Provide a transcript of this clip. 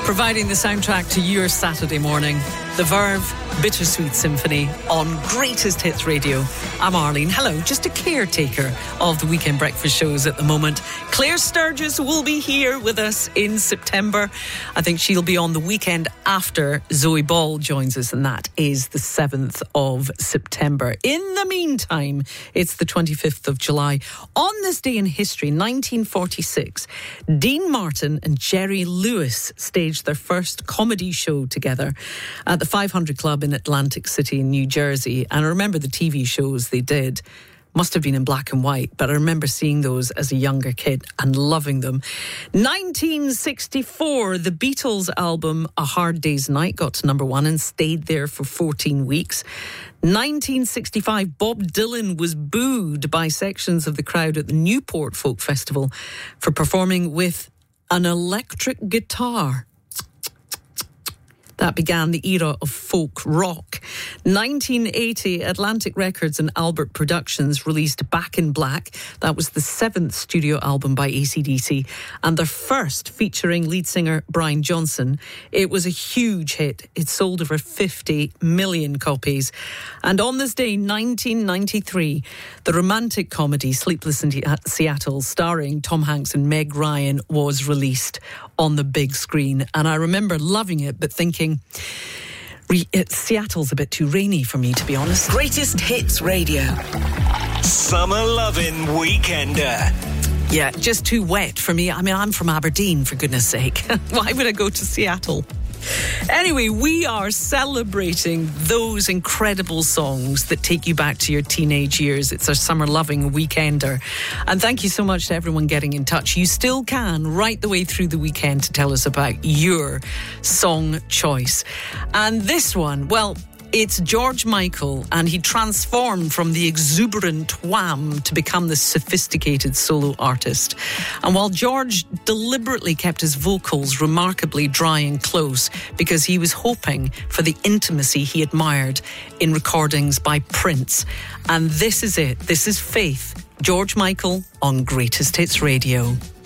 Providing the soundtrack to your Saturday morning, The Verve Bittersweet Symphony on Greatest Hits Radio. I'm Arlene. Hello, just a caretaker of the weekend breakfast shows at the moment. Claire Sturgis will be here with us in September. I think she'll be on the weekend after Zoe Ball joins us, and that is the 7th of September. In the meantime, it's the 25th of July. On this day in history, 1946, Dean Martin and Jerry Lewis staged their first comedy show together at the 500 Club in Atlantic City in New Jersey. And I remember the TV shows they did. Must have been in black and white, but I remember seeing those as a younger kid and loving them. 1964, the Beatles album A Hard Day's Night got to number 1 and stayed there for 14 weeks. 1965, Bob Dylan was booed by sections of the crowd at the Newport Folk Festival for performing with an electric guitar. That began the era of folk rock. 1980, Atlantic Records and Albert Productions released Back in Black. That was the 7th studio album by AC/DC and their first featuring lead singer Brian Johnson. It was a huge hit. It sold over 50 million copies. And on this day, 1993, the romantic comedy Sleepless in Seattle, starring Tom Hanks and Meg Ryan, was released on the big screen. And I remember loving it, but thinking, Seattle's a bit too rainy for me, to be honest. Greatest Hits Radio. Summer Lovin' Weekender. Yeah, just too wet for me. I mean, I'm from Aberdeen, for goodness sake. Why would I go to Seattle? Anyway, we are celebrating those incredible songs that take you back to your teenage years. It's our Summer Loving Weekender. And thank you so much to everyone getting in touch. You still can, right the way through the weekend, to tell us about your song choice. And this one, well, it's George Michael, and he transformed from the exuberant Wham to become the sophisticated solo artist. And while George deliberately kept his vocals remarkably dry and close because he was hoping for the intimacy he admired in recordings by Prince. And this is it. This is Faith. George Michael on Greatest Hits Radio.